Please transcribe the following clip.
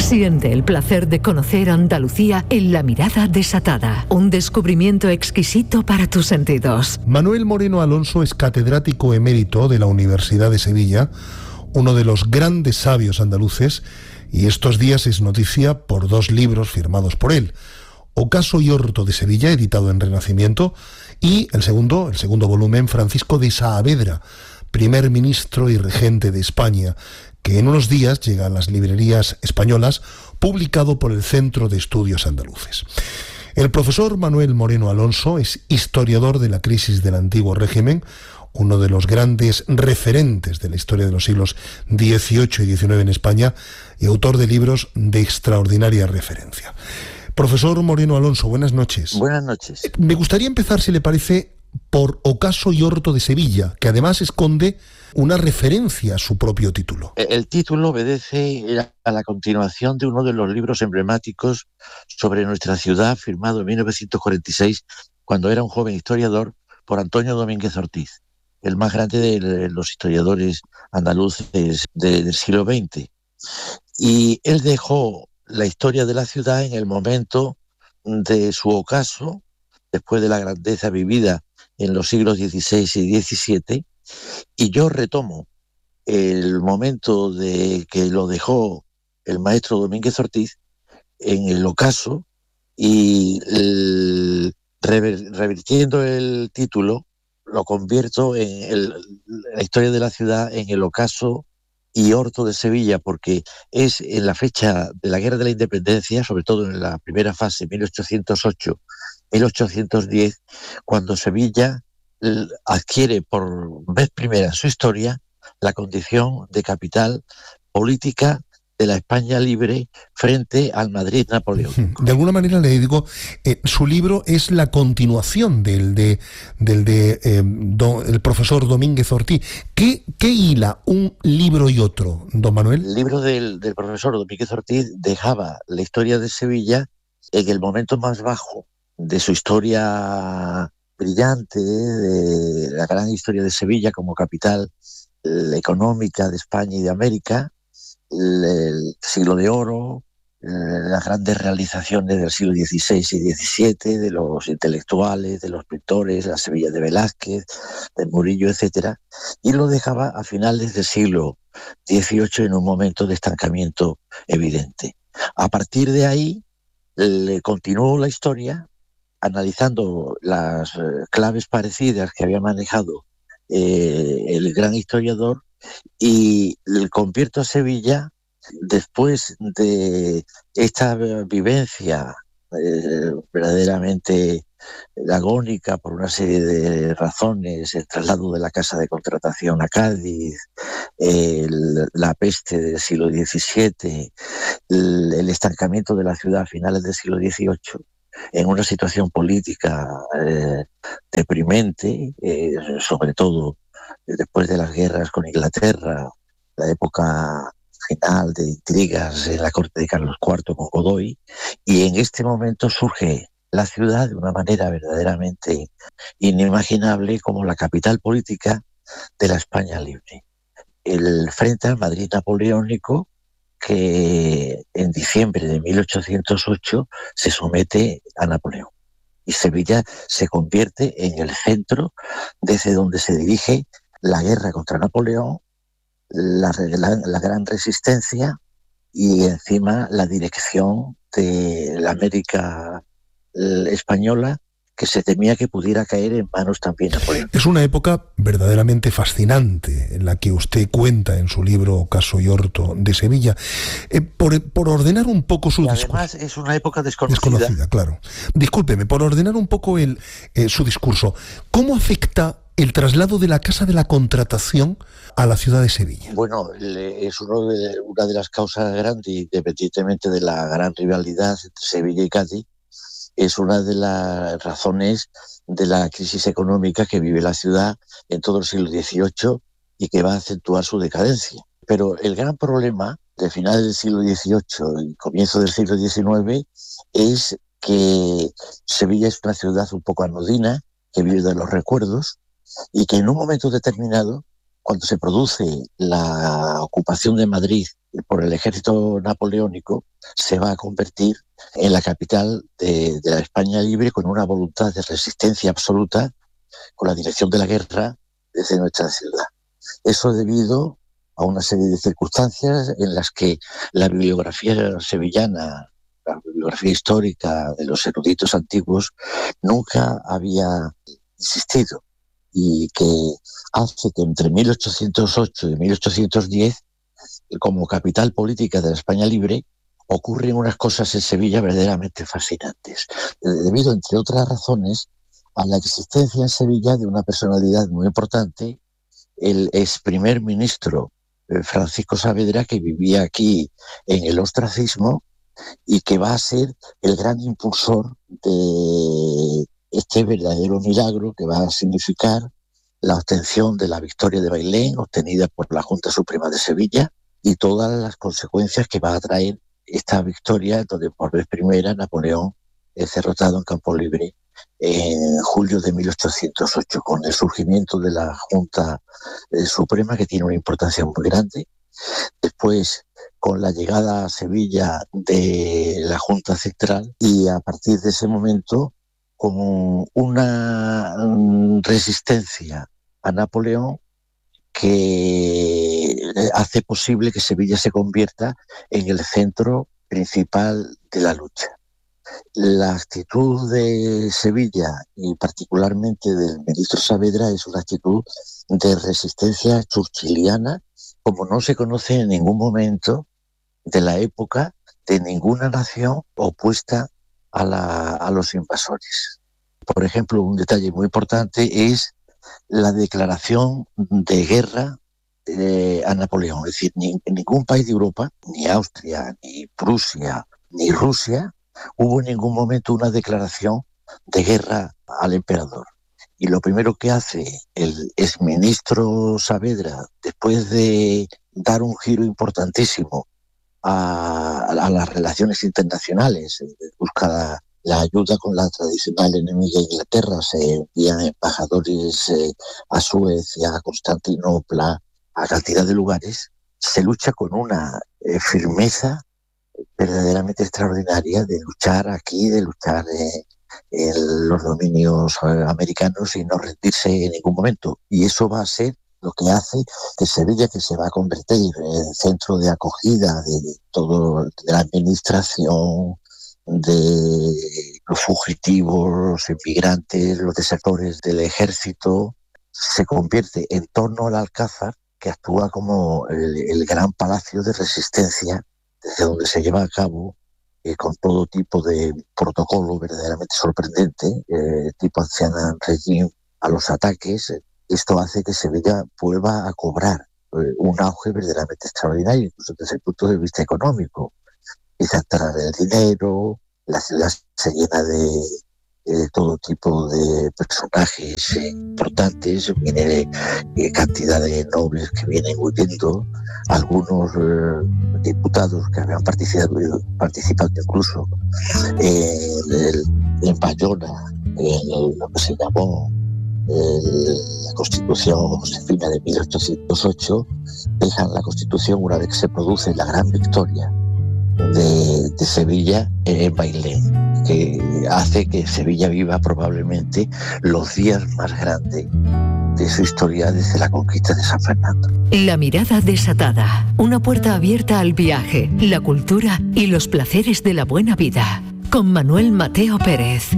Siente el placer de conocer Andalucía en La Mirada Desatada. Un descubrimiento exquisito para tus sentidos. Manuel Moreno Alonso es catedrático emérito de la Universidad de Sevilla, uno de los grandes sabios andaluces, y estos días es noticia por 2 libros firmados por él: Ocaso y Orto de Sevilla, editado en Renacimiento, y el segundo volumen, Francisco de Saavedra, primer ministro y regente de España, que en unos días llega a las librerías españolas, publicado por el Centro de Estudios Andaluces. El profesor Manuel Moreno Alonso es historiador de la crisis del antiguo régimen, uno de los grandes referentes de la historia de los siglos XVIII y XIX en España, y autor de libros de extraordinaria referencia. Profesor Moreno Alonso, buenas noches. Buenas noches. Me gustaría empezar, si le parece, por Ocaso y Orto de Sevilla, que además esconde una referencia a su propio título. El título obedece a la continuación de uno de los libros emblemáticos sobre nuestra ciudad, firmado en 1946, cuando era un joven historiador, por Antonio Domínguez Ortiz, el más grande de los historiadores andaluces del siglo XX. Y él dejó la historia de la ciudad en el momento de su ocaso, después de la grandeza vivida en los siglos XVI y XVII, y yo retomo el momento de que lo dejó el maestro Domínguez Ortiz en el ocaso, y revirtiendo el título, lo convierto en la historia de la ciudad en el Ocaso y Orto de Sevilla, porque es en la fecha de la Guerra de la Independencia, sobre todo en la primera fase, 1808-1810, cuando Sevilla adquiere por vez primera en su historia la condición de capital política de la España libre frente al Madrid napoleónico. De alguna manera le digo, su libro es la continuación del profesor Domínguez Ortiz. ¿Qué hila un libro y otro, don Manuel? El libro del profesor Domínguez Ortiz dejaba la historia de Sevilla en el momento más bajo de su historia brillante, de la gran historia de Sevilla como capital económica de España y de América, el siglo de oro, las grandes realizaciones del siglo XVI y XVII, de los intelectuales, de los pintores, la Sevilla de Velázquez, de Murillo, etcétera, y lo dejaba a finales del siglo XVIII en un momento de estancamiento evidente. A partir de ahí, le continuó la historia analizando las claves parecidas que había manejado el gran historiador, y convierto a Sevilla, después de esta vivencia verdaderamente agónica por una serie de razones, el traslado de la casa de contratación a Cádiz, la peste del siglo XVII, el estancamiento de la ciudad a finales del siglo XVIII, en una situación política deprimente, sobre todo después de las guerras con Inglaterra, la época final de intrigas en la corte de Carlos IV con Godoy, y en este momento surge la ciudad de una manera verdaderamente inimaginable como la capital política de la España libre. Frente al Madrid napoleónico, que en diciembre de 1808 se somete a Napoleón. Y Sevilla se convierte en el centro desde donde se dirige la guerra contra Napoleón, la gran resistencia, y encima la dirección de la América española, que se temía que pudiera caer en manos también napoleónicas. Es una época verdaderamente fascinante en la que usted cuenta en su libro Ocaso y Orto de Sevilla. Por ordenar un poco su discurso. Además es una época desconocida. Desconocida, claro. Discúlpeme, por ordenar un poco su discurso. ¿Cómo afecta el traslado de la Casa de la Contratación a la ciudad de Sevilla? Bueno, es una de las causas grandes, independientemente de la gran rivalidad entre Sevilla y Cádiz. Es una de las razones de la crisis económica que vive la ciudad en todo el siglo XVIII y que va a acentuar su decadencia. Pero el gran problema de finales del siglo XVIII y comienzo del siglo XIX es que Sevilla es una ciudad un poco anodina, que vive de los recuerdos, y que en un momento determinado cuando se produce la ocupación de Madrid por el ejército napoleónico, se va a convertir en la capital de la España libre, con una voluntad de resistencia absoluta, con la dirección de la guerra desde nuestra ciudad. Eso debido a una serie de circunstancias en las que la bibliografía sevillana, la bibliografía histórica de los eruditos antiguos, nunca había existido, y que hace que entre 1808 y 1810, como capital política de la España libre, ocurren unas cosas en Sevilla verdaderamente fascinantes, debido, entre otras razones, a la existencia en Sevilla de una personalidad muy importante, el ex primer ministro Francisco Saavedra, que vivía aquí en el ostracismo y que va a ser el gran impulsor de este verdadero milagro que va a significar la obtención de la victoria de Bailén, obtenida por la Junta Suprema de Sevilla, y todas las consecuencias que va a traer esta victoria, donde por vez primera Napoleón es derrotado en campo libre en julio de 1808, con el surgimiento de la Junta Suprema, que tiene una importancia muy grande. Después, con la llegada a Sevilla de la Junta Central, y a partir de ese momento, como una resistencia a Napoleón que hace posible que Sevilla se convierta en el centro principal de la lucha. La actitud de Sevilla, y particularmente del ministro Saavedra, es una actitud de resistencia churchiliana, como no se conoce en ningún momento de la época de ninguna nación opuesta a los invasores. Por ejemplo, un detalle muy importante es la declaración de guerra a Napoleón. Es decir, en ningún país de Europa, ni Austria, ni Prusia, ni Rusia, hubo en ningún momento una declaración de guerra al emperador. Y lo primero que hace el exministro Saavedra, después de dar un giro importantísimo a las relaciones internacionales, busca la ayuda con la tradicional enemiga Inglaterra, se envían embajadores a Suez y a Constantinopla, a cantidad de lugares, se lucha con una firmeza verdaderamente extraordinaria de luchar aquí, de luchar en los dominios americanos y no rendirse en ningún momento. Y eso va a ser lo que hace que Sevilla, que se va a convertir en centro de acogida de de la administración, de los fugitivos, los inmigrantes, los desertores del ejército, se convierte en torno al Alcázar, que actúa como el gran palacio de resistencia, desde donde se lleva a cabo con todo tipo de protocolo verdaderamente sorprendente, tipo anciana regime, a los ataques. Esto hace que Sevilla vuelva a cobrar un auge verdaderamente extraordinario, incluso desde el punto de vista económico. Empieza a entrar el dinero, la ciudad se llena de todo tipo de personajes importantes, viene cantidad de nobles que vienen huyendo, algunos diputados que habían participado incluso en Bayona, en lo que se llamó la Constitución Josefina de 1808, dejan la Constitución una vez que se produce la gran victoria de Sevilla en Bailén, que hace que Sevilla viva probablemente los días más grandes de su historia desde la conquista de San Fernando. La mirada desatada, una puerta abierta al viaje, la cultura y los placeres de la buena vida, con Manuel Mateo Pérez.